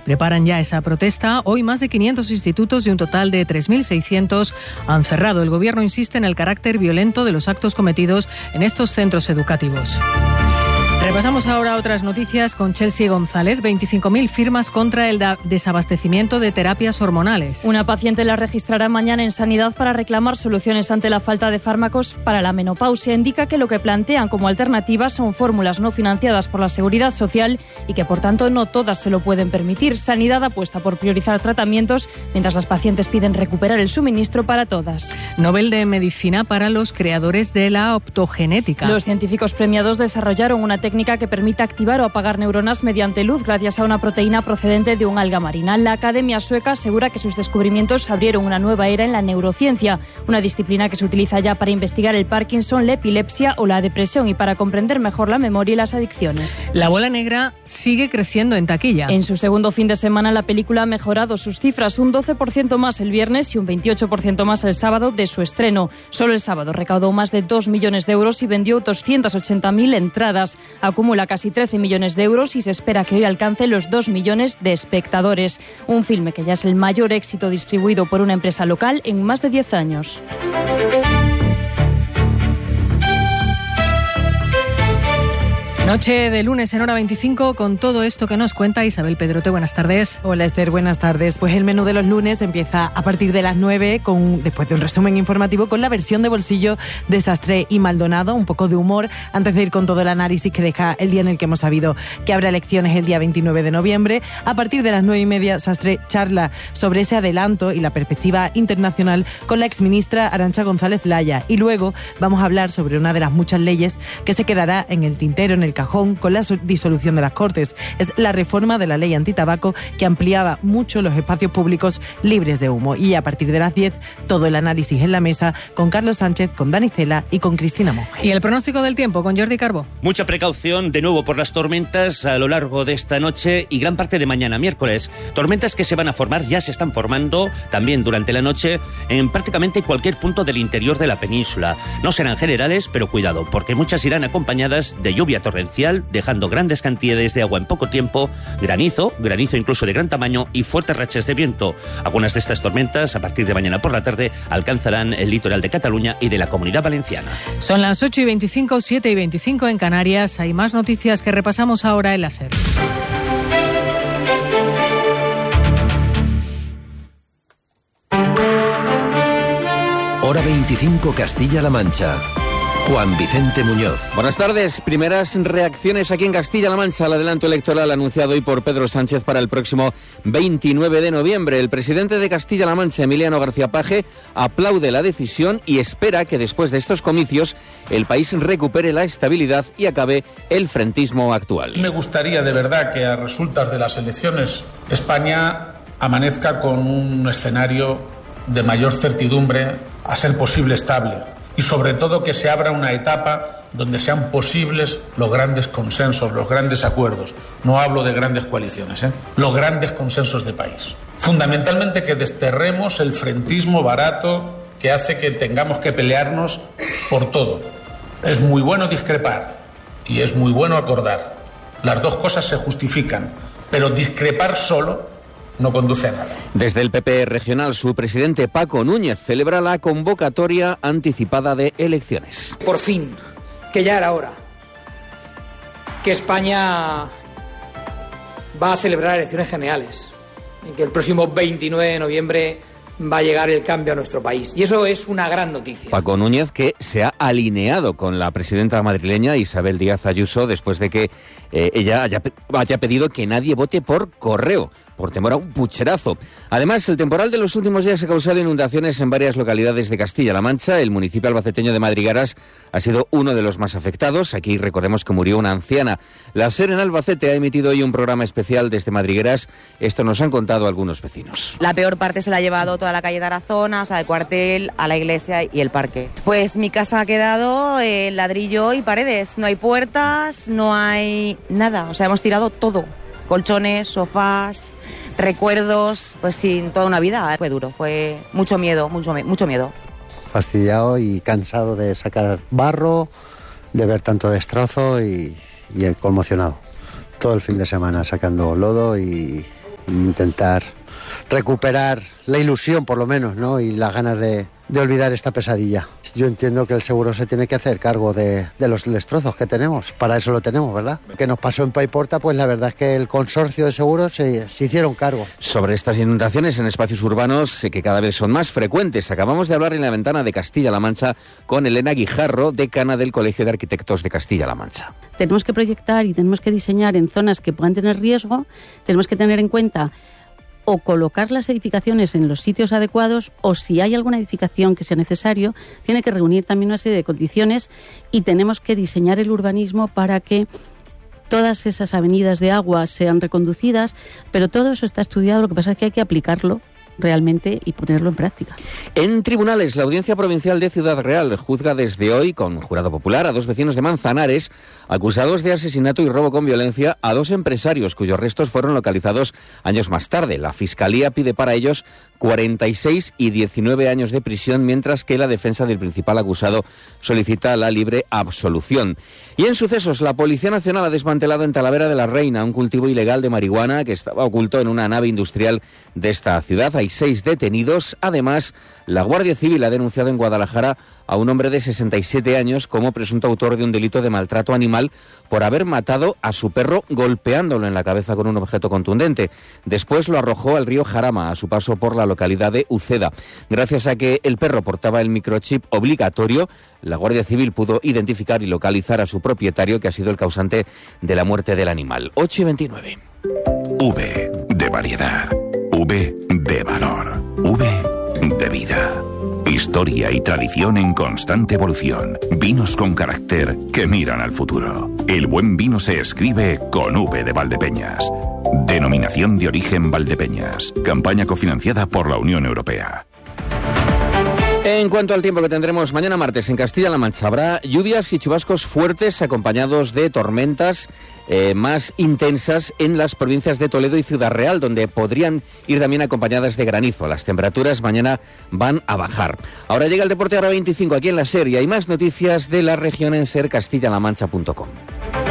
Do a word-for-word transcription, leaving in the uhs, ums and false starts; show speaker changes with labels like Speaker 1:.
Speaker 1: preparan ya esa protesta. Hoy más de quinientos institutos y un total de tres mil seiscientos han cerrado. El Gobierno insiste en el carácter violento de los actos cometidos en estos centros educativos. Repasamos ahora otras noticias con Chelsea González. veinticinco mil firmas contra el desabastecimiento de terapias hormonales.
Speaker 2: Una paciente la registrará mañana en Sanidad para reclamar soluciones ante la falta de fármacos para la menopausia. Indica que lo que plantean como alternativas son fórmulas no financiadas por la Seguridad Social y que, por tanto, no todas se lo pueden permitir. Sanidad apuesta por priorizar tratamientos, mientras las pacientes piden recuperar el suministro para todas.
Speaker 1: Nobel de Medicina para los creadores de la optogenética.
Speaker 2: Los científicos premiados desarrollaron una técnica que permite activar o apagar neuronas mediante luz gracias a una proteína procedente de un alga marina. La Academia Sueca asegura que sus descubrimientos abrieron una nueva era en la neurociencia, una disciplina que se utiliza ya para investigar el Parkinson, la epilepsia o la depresión y para comprender mejor la memoria y las adicciones.
Speaker 1: La bola negra sigue creciendo en taquilla.
Speaker 2: En su segundo fin de semana, la película ha mejorado sus cifras, un doce por ciento más el viernes y un veintiocho por ciento más el sábado de su estreno. Solo el sábado recaudó más de dos millones de euros y vendió doscientas ochenta mil entradas. Acumula casi trece millones de euros y se espera que hoy alcance los dos millones de espectadores. Un filme que ya es el mayor éxito distribuido por una empresa local en más de diez años.
Speaker 1: Noche de lunes en hora veinticinco con todo esto que nos cuenta Isabel Pedrote. Buenas tardes.
Speaker 3: Hola Esther, buenas tardes. Pues el menú de los lunes empieza a partir de las nueve, con, después de un resumen informativo, con la versión de bolsillo de Sastre y Maldonado, un poco de humor, antes de ir con todo el análisis que deja el día en el que hemos sabido que habrá elecciones el día veintinueve de noviembre. A partir de las nueve y media, Sastre charla sobre ese adelanto y la perspectiva internacional con la exministra Arantxa González Laya. Y luego vamos a hablar sobre una de las muchas leyes que se quedará en el tintero, en el cajón, con la disolución de las Cortes. Es la reforma de la ley antitabaco que ampliaba mucho los espacios públicos libres de humo. Y a partir de las diez, todo el análisis en la mesa con Carlos Sánchez, con Dani Cela y con Cristina Monge.
Speaker 1: Y el pronóstico del tiempo con Jordi Carbó.
Speaker 4: Mucha precaución de nuevo por las tormentas a lo largo de esta noche y gran parte de mañana miércoles. Tormentas que se van a formar, ya se están formando también durante la noche en prácticamente cualquier punto del interior de la península. No serán generales, pero cuidado, porque muchas irán acompañadas de lluvia torrencial, dejando grandes cantidades de agua en poco tiempo, granizo, granizo incluso de gran tamaño y fuertes rachas de viento. Algunas de estas tormentas, a partir de mañana por la tarde, alcanzarán el litoral de Cataluña y de la Comunidad Valenciana.
Speaker 1: Son las ocho y veinticinco, siete y veinticinco en Canarias. Hay más noticias que repasamos ahora en la SER.
Speaker 5: Hora veinticinco, Castilla-La Mancha. Juan Vicente Muñoz.
Speaker 6: Buenas tardes. Primeras reacciones aquí en Castilla-La Mancha al adelanto electoral anunciado hoy por Pedro Sánchez para el próximo veintinueve de noviembre. El presidente de Castilla-La Mancha, Emiliano García Paje, aplaude la decisión y espera que después de estos comicios el país recupere la estabilidad y acabe el frentismo actual.
Speaker 7: Me gustaría de verdad que a resultas de las elecciones España amanezca con un escenario de mayor certidumbre, a ser posible estable. Y sobre todo que se abra una etapa donde sean posibles los grandes consensos, los grandes acuerdos. No hablo de grandes coaliciones, ¿eh? Los grandes consensos de país. Fundamentalmente que desterremos el frentismo barato que hace que tengamos que pelearnos por todo. Es muy bueno discrepar y es muy bueno acordar. Las dos cosas se justifican, pero discrepar solo no conduce a nada.
Speaker 6: Desde el P P regional, su presidente Paco Núñez celebra la convocatoria anticipada de elecciones.
Speaker 8: Por fin, que ya era hora, que España va a celebrar elecciones generales y que el próximo veintinueve de noviembre va a llegar el cambio a nuestro país. Y eso es una gran noticia.
Speaker 6: Paco Núñez, que se ha alineado con la presidenta madrileña Isabel Díaz Ayuso después de que eh, ella haya, haya pedido que nadie vote por correo, por temor a un pucherazo. Además, el temporal de los últimos días ha causado inundaciones en varias localidades de Castilla-La Mancha. El municipio albaceteño de Madrigueras ha sido uno de los más afectados. Aquí recordemos que murió una anciana. La SER en Albacete ha emitido hoy un programa especial desde Madrigueras. Esto nos han contado algunos vecinos.
Speaker 9: La peor parte se la ha llevado toda la calle de Arazona, o sea, el cuartel, a la iglesia y el parque. Pues mi casa ha quedado eh, ladrillo y paredes. No hay puertas, no hay nada. O sea, hemos tirado todo. Colchones, sofás, recuerdos, pues sin toda una vida. Fue duro, fue mucho miedo, mucho, mucho miedo.
Speaker 10: Fastidiado y cansado de sacar barro, de ver tanto destrozo y, y conmocionado. Todo el fin de semana sacando lodo y, intentar recuperar la ilusión, por lo menos, ¿no? Y las ganas de, de olvidar esta pesadilla. Yo entiendo que el seguro se tiene que hacer cargo de, de los destrozos que tenemos. Para eso lo tenemos, ¿verdad? Lo que nos pasó en Paiporta, pues la verdad es que el consorcio de seguros se, se hicieron cargo.
Speaker 6: Sobre estas inundaciones en espacios urbanos eh, que cada vez son más frecuentes, acabamos de hablar en la ventana de Castilla-La Mancha con Elena Guijarro, decana del Colegio de Arquitectos de Castilla-La Mancha.
Speaker 11: Tenemos que proyectar y tenemos que diseñar en zonas que puedan tener riesgo, tenemos que tener en cuenta o colocar las edificaciones en los sitios adecuados, o si hay alguna edificación que sea necesario, tiene que reunir también una serie de condiciones, y tenemos que diseñar el urbanismo para que todas esas avenidas de agua sean reconducidas, pero todo eso está estudiado, lo que pasa es que hay que aplicarlo realmente y ponerlo en práctica.
Speaker 6: En tribunales, la Audiencia Provincial de Ciudad Real juzga desde hoy, con jurado popular, a dos vecinos de Manzanares acusados de asesinato y robo con violencia a dos empresarios cuyos restos fueron localizados años más tarde. La Fiscalía pide para ellos cuarenta y seis y diecinueve años de prisión, mientras que la defensa del principal acusado solicita la libre absolución. Y en sucesos, la Policía Nacional ha desmantelado en Talavera de la Reina un cultivo ilegal de marihuana que estaba oculto en una nave industrial de esta ciudad. Hay seis detenidos. Además, la Guardia Civil ha denunciado en Guadalajara a un hombre de sesenta y siete años como presunto autor de un delito de maltrato animal por haber matado a su perro golpeándolo en la cabeza con un objeto contundente. Después lo arrojó al río Jarama a su paso por la localidad de Uceda. Gracias a que el perro portaba el microchip obligatorio, la Guardia Civil pudo identificar y localizar a su propietario, que ha sido el causante de la muerte del animal. ocho y veintinueve.
Speaker 12: V de variedad. V de valor. V de vida. Historia y tradición en constante evolución. Vinos con carácter que miran al futuro. El buen vino se escribe con V de Valdepeñas. Denominación de origen Valdepeñas. Campaña cofinanciada por la Unión Europea.
Speaker 6: En cuanto al tiempo que tendremos mañana martes en Castilla-La Mancha, habrá lluvias y chubascos fuertes acompañados de tormentas eh, más intensas en las provincias de Toledo y Ciudad Real, donde podrían ir también acompañadas de granizo. Las temperaturas mañana van a bajar. Ahora llega el deporte, hora veinticinco aquí en la SER, y hay más noticias de la región en ser castilla la mancha punto com.